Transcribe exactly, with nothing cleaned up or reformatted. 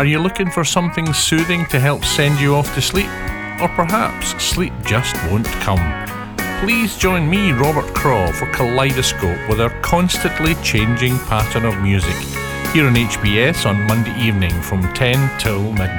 Are you looking for something soothing to help send you off to sleep? Or perhaps sleep just won't come? Please join me, Robert Craw, for Kaleidoscope with our constantly changing pattern of music here on H B S on Monday evening from ten till midnight.